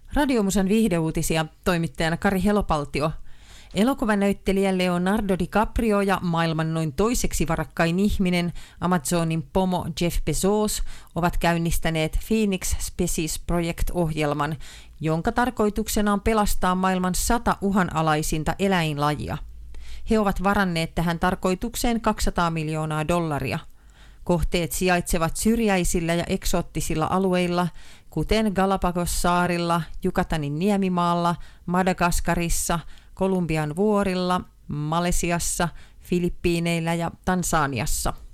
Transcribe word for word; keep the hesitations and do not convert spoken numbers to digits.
Radiomusan viihdeuutisia toimittajana Kari Helopaltio. Elokuvanäyttelijä Leonardo DiCaprio ja maailman noin toiseksi varakkain ihminen, Amazonin pomo Jeff Bezos, ovat käynnistäneet Phoenix Species Project-ohjelman, jonka tarkoituksena on pelastaa maailman sata uhanalaisinta eläinlajia. He ovat varanneet tähän tarkoitukseen kaksisataa miljoonaa dollaria. Kohteet sijaitsevat syrjäisillä ja eksoottisilla alueilla, kuten Galapagos-saarilla, Yucatanin niemimaalla, Madagaskarissa, Kolumbian vuorilla, Malesiassa, Filippiineillä ja Tansaniassa.